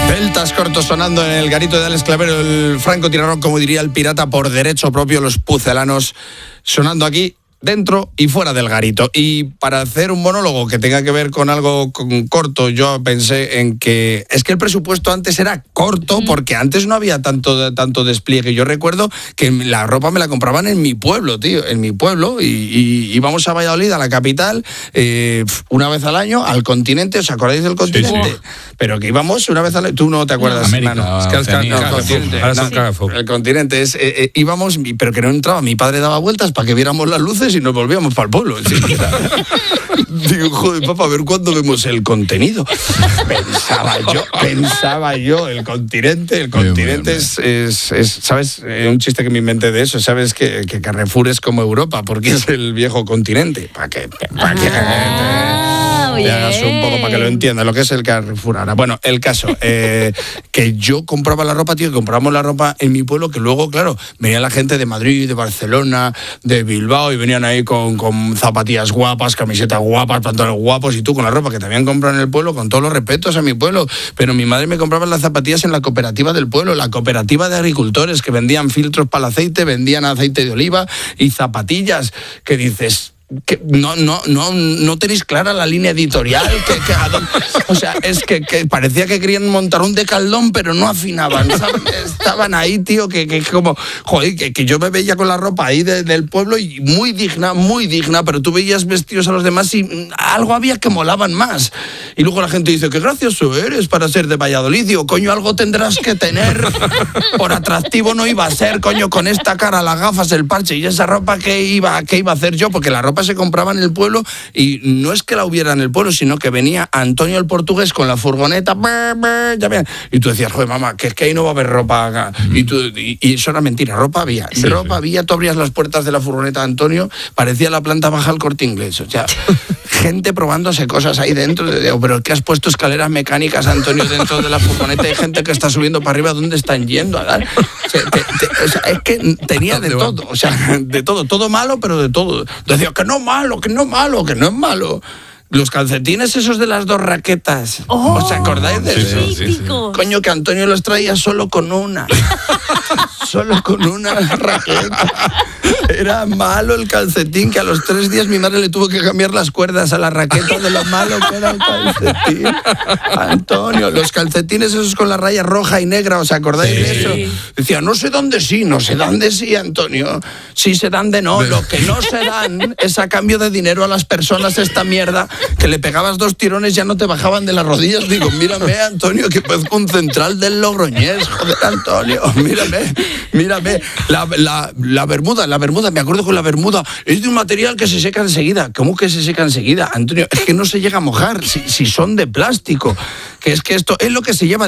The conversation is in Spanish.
Celtas cortos sonando en el garito de Alex Clavero, el francotirador, como diría el pirata, por derecho propio, los pucelanos sonando aquí dentro y fuera del garito. Y para hacer un monólogo que tenga que ver con algo corto, yo pensé en que es que el presupuesto antes era corto porque antes no había tanto despliegue. Yo recuerdo que la ropa me la compraban en mi pueblo, tío, en mi pueblo, y íbamos a Valladolid, a la capital, una vez al año, al continente. ¿Os acordáis del continente? Sí. Pero que íbamos una vez al año. Tú no te acuerdas, América, no. Es que el continente es íbamos, pero que no entraba. Mi padre daba vueltas para que viéramos las luces y nos volvíamos para el pueblo. ¿Sí? Digo, joder, papá, a ver cuándo vemos el contenido. Pensaba yo, el continente es ¿sabes? Un chiste que me inventé de eso, ¿sabes? Que Carrefour es como Europa, porque es el viejo continente. Para que te hagas un poco para que lo entiendas lo que es el Carrefour ahora. Bueno, el caso, que yo compraba la ropa, tío, compramos la ropa en mi pueblo, que luego, claro, venía la gente de Madrid, de Barcelona, de Bilbao, y venían ahí con zapatillas guapas, camisetas guapas, pantalones guapos, y tú con la ropa que te habían comprado en el pueblo, con todos los respetos a mi pueblo. Pero mi madre me compraba las zapatillas en la cooperativa del pueblo, la cooperativa de agricultores, que vendían filtros para el aceite, vendían aceite de oliva y zapatillas, que dices... que no tenéis clara la línea editorial, o sea, es que parecía que querían montar un decaldón, pero no afinaban, ¿sabes? Estaban ahí, tío, que como, joder, que yo me veía con la ropa ahí del pueblo y muy digna, pero tú veías vestidos a los demás y algo había que molaban más. Y luego la gente dice, qué gracioso eres para ser de Valladolid. Digo, coño, algo tendrás que tener, por atractivo no iba a ser, coño, con esta cara, las gafas, el parche y esa ropa, ¿qué iba a hacer yo? Porque la ropa se compraba en el pueblo, y no es que la hubiera en el pueblo, sino que venía Antonio el portugués con la furgoneta, y tú decías, joder, mamá, que es que ahí no va a haber ropa acá. Y eso era mentira, ropa había, tú abrías las puertas de la furgoneta de Antonio, parecía la planta baja al Corte Inglés, o sea, gente probándose cosas ahí dentro, pero ¿qué has puesto escaleras mecánicas, Antonio, dentro de la furgoneta? Hay gente que está subiendo para arriba, ¿dónde están yendo a dar? O sea, es que tenía de todo, o sea, de todo malo, pero de todo. Decía, que no es malo. Los calcetines esos de las dos raquetas. ¿Os acordáis de eso? Sí. Coño, que Antonio los traía solo con una raqueta. Era malo el calcetín, que a los 3 días mi madre le tuvo que cambiar las cuerdas a la raqueta de lo malo que era el calcetín. Antonio, los calcetines esos con la raya roja y negra, ¿os acordáis de eso? Decía, no sé dónde sí, Antonio. Sí se dan de no. Lo que no se dan es a cambio de dinero a las personas esta mierda, que le pegabas 2 tirones, ya no te bajaban de las rodillas. Digo, mírame, Antonio, que parezco un central del Logroñés. Joder, Antonio, mírame. La bermuda, me acuerdo con la bermuda, es de un material que se seca enseguida. ¿Cómo que se seca enseguida, Antonio? Es que no se llega a mojar si son de plástico. Que es que esto es lo que se lleva